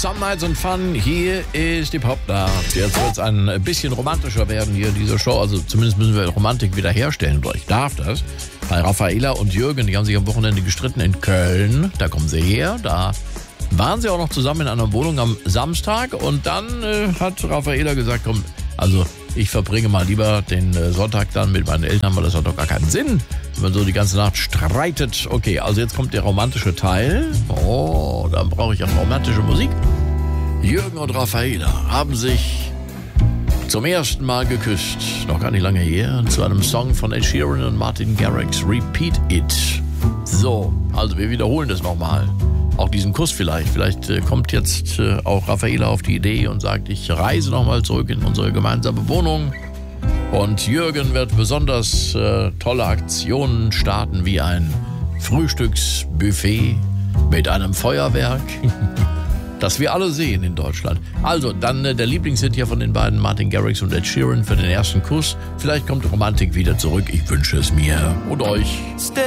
Some Nights and Fun. Hier ist die Popnacht. Jetzt wird es ein bisschen romantischer werden hier in dieser Show. Also zumindest müssen wir Romantik wiederherstellen. Oder ich darf das. Bei Raffaella und Jürgen, die haben sich am Wochenende gestritten in Köln. Da kommen sie her. Da waren sie auch noch zusammen in einer Wohnung am Samstag. Und dann hat Raffaella gesagt, komm, also ich verbringe mal lieber den Sonntag dann mit meinen Eltern, weil das hat doch gar keinen Sinn, wenn man so die ganze Nacht streitet. Okay, also jetzt kommt der romantische Teil. Oh, dann brauche ich auch romantische Musik. Jürgen und Raffaella haben sich zum ersten Mal geküsst, noch gar nicht lange her, zu einem Song von Ed Sheeran und Martin Garrix, Repeat It. So, also wir wiederholen das nochmal. Auch diesen Kuss vielleicht. Vielleicht kommt jetzt auch Raffaella auf die Idee und sagt, ich reise nochmal zurück in unsere gemeinsame Wohnung. Und Jürgen wird besonders tolle Aktionen starten, wie ein Frühstücksbuffet mit einem Feuerwerk, das wir alle sehen in Deutschland. Also, dann der Lieblingshit hier von den beiden, Martin Garrix und Ed Sheeran, für den ersten Kuss. Vielleicht kommt Romantik wieder zurück. Ich wünsche es mir und euch.